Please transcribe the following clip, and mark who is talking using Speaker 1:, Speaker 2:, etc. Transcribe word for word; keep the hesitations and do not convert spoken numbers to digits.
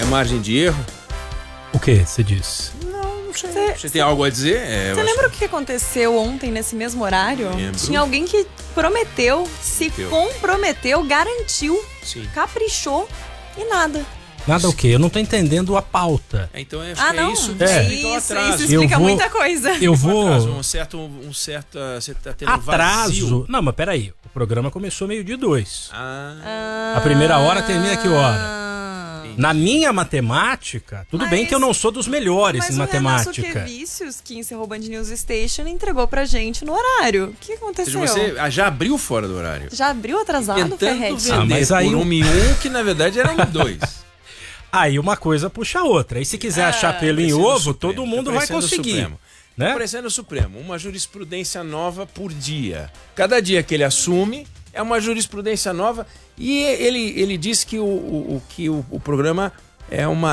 Speaker 1: margem de erro?
Speaker 2: O que você disse?
Speaker 1: Não, não sei.
Speaker 3: Cê-
Speaker 1: Você tem algo a dizer? É,
Speaker 3: Você
Speaker 1: eu
Speaker 3: lembra
Speaker 1: acho-
Speaker 3: o que aconteceu ontem nesse mesmo horário?
Speaker 1: Lembro.
Speaker 3: Tinha alguém que prometeu, se
Speaker 1: Prometeu.
Speaker 3: comprometeu, garantiu,
Speaker 1: Sim.
Speaker 3: caprichou e nada.
Speaker 2: Nada o quê? Eu não tô entendendo a pauta.
Speaker 1: É, então, acho
Speaker 3: Ah,
Speaker 1: que é
Speaker 3: não.
Speaker 1: isso que
Speaker 2: É.
Speaker 1: explica o
Speaker 3: Isso,
Speaker 1: atraso.
Speaker 3: isso explica
Speaker 2: Eu vou-
Speaker 3: muita coisa.
Speaker 2: Eu
Speaker 1: Um
Speaker 2: vou...
Speaker 1: atraso, um certo, um certo, você tá tendo
Speaker 2: Atraso.
Speaker 1: vazio.
Speaker 2: Não, mas peraí. O programa começou meio-dia e dois.
Speaker 1: Ah,
Speaker 2: A primeira hora termina que hora?
Speaker 3: Ah.
Speaker 2: Na minha matemática, tudo
Speaker 3: Mas-
Speaker 2: bem que eu não sou dos melhores
Speaker 3: Mas
Speaker 2: em
Speaker 3: o Renato
Speaker 2: matemática.
Speaker 3: Quevicius, que encerrou o Band News Station, entregou pra gente no horário. O que
Speaker 1: ou
Speaker 3: aconteceu?
Speaker 1: seja, você já abriu fora do horário.
Speaker 3: Já abriu atrasado,
Speaker 1: Tentando
Speaker 3: Ferretti?
Speaker 1: vender
Speaker 2: Ah, mas aí
Speaker 1: por
Speaker 2: o-
Speaker 1: um e um, que na verdade era um e dois.
Speaker 2: Aí uma coisa puxa a outra. E se quiser
Speaker 3: Ah,
Speaker 2: achar pelo em
Speaker 1: Parecendo
Speaker 2: ovo,
Speaker 1: Supremo,
Speaker 2: todo
Speaker 1: tá
Speaker 2: mundo vai
Speaker 1: parecendo
Speaker 2: conseguir.
Speaker 1: Supremo.
Speaker 2: Né?
Speaker 1: Tá parecendo o Supremo, uma jurisprudência nova por dia. Cada dia que ele assume é uma jurisprudência nova e ele, ele diz que o, o, o- que o, o programa é uma